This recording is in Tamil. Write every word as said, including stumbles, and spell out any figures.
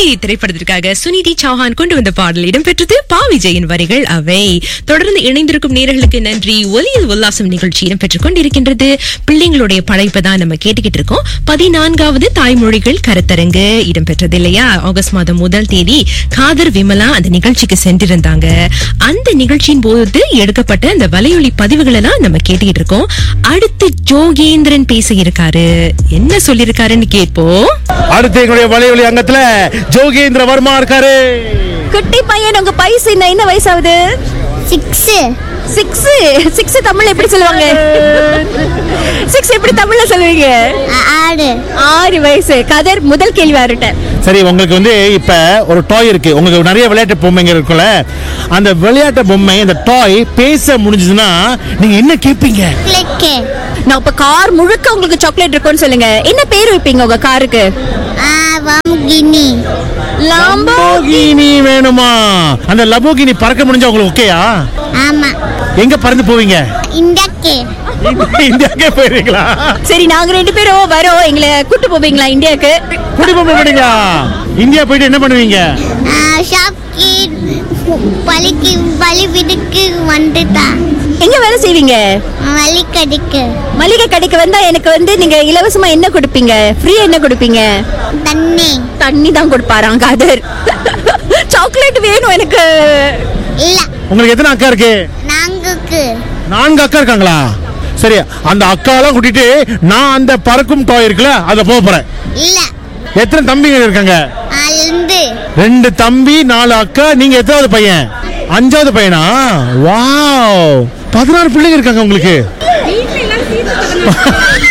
திரைப்படத்திற்காக சுனிதி சௌஹான் கொண்டு வந்த பாடல் இடம்பெற்றது. பா விஜயின் வரிகள் அவை. தொடர்ந்து இணைந்திருக்கும் நேயர்களுக்கு நன்றி. ஒலியில் உல்லாசம் நிகழ்ச்சி இடம்பெற்றுக் கொண்டிருக்கின்றது. பிள்ளைங்களுடைய படைப்பை தான் நம்ம கேட்டுக்கிட்டு இருக்கோம். பதினான்காவது தாய்மொழிகள் கருத்தரங்கு இடம்பெற்றது இல்லையா? ஆகஸ்ட் மாதம் முதல் தேதி காதர் விமலா அந்த நிகழ்ச்சிக்கு சென்றிருந்தாங்க. அந்த நிகழ்ச்சியின் போது எடுக்கப்பட்ட அந்த வலையொலி பதிவுகள் எல்லாம் நம்ம கேட்டுக்கிட்டு இருக்கோம். அடுத்து ஜோகேந்திரன் பேச இருக்காரு. என்ன சொல்லிருக்காருன்னு கேட்போம். அடுத்து எங்களுடைய வலையொலி அங்கத்துல ஜோகேந்திர வர்மா இருக்காரு. குட்டி பையன், உங்க பைசு என்ன வயசாகுது? சிக்ஸ் சிக்ஸ் சிக்ஸ் தமிழ்ல எப்படி சொல்லுவாங்க? சிக்ஸ் எப்படி தமிழ்ல சொல்லுவீங்க? ஆறு ஆறு வயசு. கதர், முதல் கேள்வி அவர்கிட்ட. சரி, உங்களுக்கு வந்து இப்ப ஒரு டாய் இருக்கு. உங்களுக்கு நிறைய விளையாட்டு பொம்மைங்க இருக்குல்ல, அந்த விளையாட்டு பொம்மை அந்த டாய் பேச முடிஞ்சதுன்னா நீங்க என்ன கேட்பீங்க? நான் இப்ப கார் முழுக்க உங்களுக்கு சாக்லேட் இருக்குன்னு சொல்லுங்க. என்ன பேர் வைப்பீங்க உங்க காருக்கு? லாம்போகினி. லாம்போகினி வேணுமா? அந்த லாம்போகினி பறக்க முடிஞ்சா உங்களுக்கு ஓகேயா? ஆமா. எங்க பறந்து போவீங்க? இந்தியாக்கே. இந்தியாக்கே போயிருங்களா? சரி, நாங்க ரெண்டு பேரும் வரோம். எங்களை கூட்டு போவீங்களா இந்தியாக்கு? கூட்டி போவீங்களா? இந்தியா போயிட்டு என்ன பண்ணுவீங்க? ஷாப்க்கு பலிக்கு பலி வீட்டுக்கு வந்துட்டா. எங்க வேலை செய்வீங்க? மளிகை கடைக்கு. மளிகை கடைக்கு வந்தா எனக்கு வந்து நீங்க இலவசமா என்ன கொடுப்பீங்க? ஃப்ரீயா என்ன கொடுப்பீங்க? தண்ணி. தண்ணி தான் கொடுப்பாராங்க. காதர், சாக்லேட் வேணும் எனக்கு. இல்ல. உங்களுக்கு எத்தனை அக்கா இருக்கு? நான்குக்கு. நான்கு அக்கா இருக்காங்களா? சரி, அந்த அக்காலாம் கூட்டிட்டு நான் அந்த பறக்கும் டாய் இருக்குல்ல அத போக போறேன். இல்ல. எத்தனை தம்பிங்க இருக்காங்க? ரெண்டு. ரெண்டு தம்பி, நாலு அக்கா. நீங்க எத்தனாவது பையன்? அஞ்சாவது பையனா? வாவ், பதினாறு பிள்ளைங்க இருக்காங்க உங்களுக்கு.